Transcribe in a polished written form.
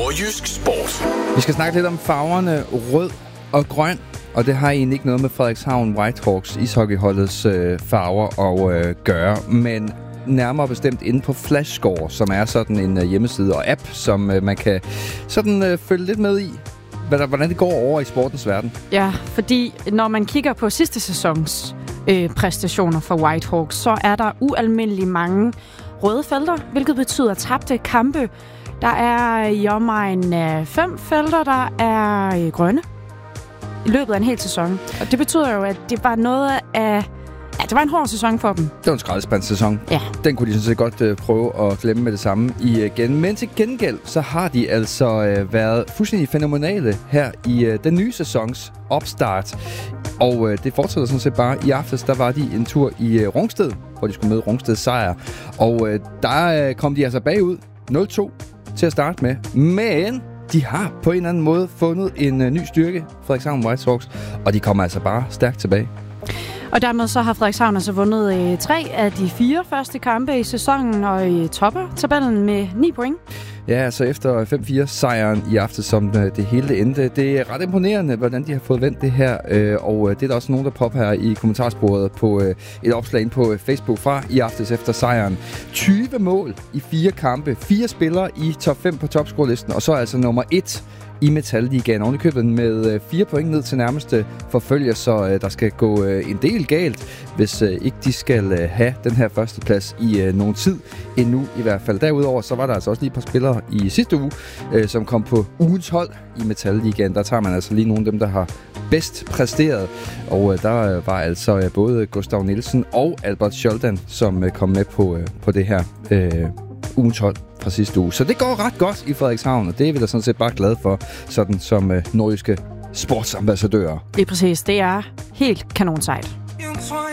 Nordjysk Sport. Vi skal snakke lidt om farverne rød og grøn, og det har egentlig ikke noget med Frederikshavn Whitehawks ishockeyholdets farver at gøre, men nærmere bestemt inde på Flashscore, som er sådan en hjemmeside og app, som man kan sådan følge lidt med i, hvordan det går over i sportens verden. Ja, fordi når man kigger på sidste sæsons præstationer for Whitehawks, så er der ualmindeligt mange røde felter, hvilket betyder tabte kampe. Der er i omegn af 5 felter, der er grønne i løbet af en hel sæson. Og det betyder jo, at det var noget af... Ja, det var en hård sæson for dem. Det var en skraldespandssæson. Ja. Den kunne de sådan set godt prøve at glemme med det samme igen. Men til gengæld, så har de altså været fuldstændig fænomenale her i den nye sæsons opstart. Og det fortsætter sådan set bare. I aftes, der var de en tur i Rungsted, hvor de skulle møde Rungsted Sejr. Og der kom de altså bagud 0-2 til at starte med. Men de har på en eller anden måde fundet en ny styrke, Frederikshavn Whitehawks, og de kommer altså bare stærkt tilbage. Og dermed så har Frederikshavn altså vundet 3 af de 4 første kampe i sæsonen og topper tabellen med 9 point. Ja, altså efter 5-4 sejren i aften, som det hele endte. Det er ret imponerende, hvordan de har fået vendt det her. Og det er der også nogen, der påpeger i kommentarsporet på et opslag ind på Facebook fra i aftes efter sejren. 20 mål i 4 kampe. 4 spillere i top 5 på topscorelisten. Og så altså nummer 1 i Metal-ligaen. Oven i købet med 4 point ned til nærmeste forfølger, så der skal gå en del galt, hvis ikke de skal have den her førsteplads i nogen tid endnu i hvert fald. Derudover så var der altså også lige et par spillere i sidste uge, som kom på ugens hold i Metal-ligaen. Der tager man altså lige nogle af dem, der har bedst præsteret. Og der var altså både Gustav Nielsen og Albert Scholdan, som kom med på det her ugens hold fra sidste uge. Så det går ret godt i Frederikshavn, og det er vi da sådan set bare glade for, sådan som nordjyske sportsambassadører. Det er præcis. Det er helt kanonsejt.